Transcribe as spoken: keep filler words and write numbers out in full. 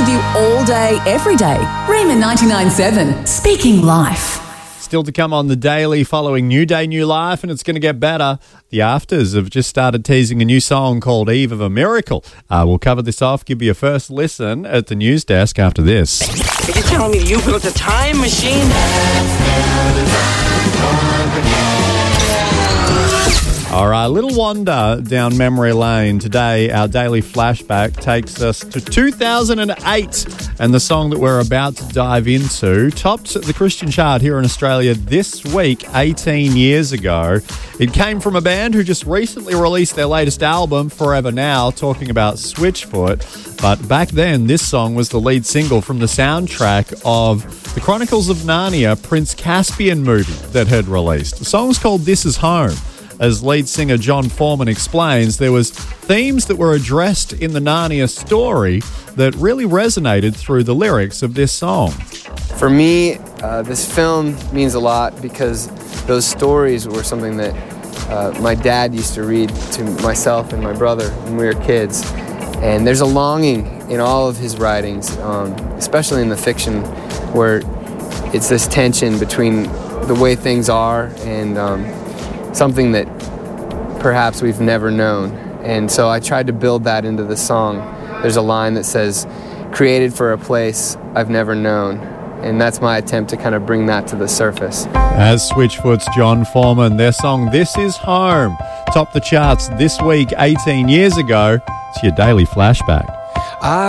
you all day, every day. Rhema ninety-nine point seven, speaking life. Still to come on the daily following New Day, New Life, and it's going to get better. The Afters have just started teasing a new song called Eve of a Miracle. Uh, we'll cover this off, give you a first listen at the news desk after this. Are you telling me you built a time machine? All right, a little wander down memory lane. Today, our daily flashback takes us to two thousand eight, and the song that we're about to dive into topped the Christian chart here in Australia this week, eighteen years ago. It came from a band who just recently released their latest album, Forever Now, talking about Switchfoot. But back then, this song was the lead single from the soundtrack of the Chronicles of Narnia Prince Caspian movie that had released. The song's called This Is Home. As lead singer John Foreman explains, there was themes that were addressed in the Narnia story that really resonated through the lyrics of this song. For me, uh, this film means a lot because those stories were something that uh, my dad used to read to myself and my brother when we were kids. And there's a longing in all of his writings, um, especially in the fiction, where it's this tension between the way things are and um, something that perhaps we've never known. And so I tried to build that into the song. There's a line that says, created for a place I've never known. And that's my attempt to kind of bring that to the surface. As Switchfoot's John Foreman, their song This Is Home topped the charts this week eighteen years ago. It's your daily flashback. I